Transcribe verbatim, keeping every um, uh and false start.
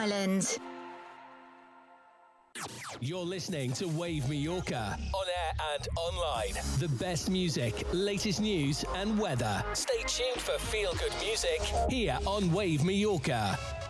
Ireland. You're listening to Wave Mallorca, on air and online. The best music, latest news and weather. Stay tuned for feel-good music here on Wave Mallorca.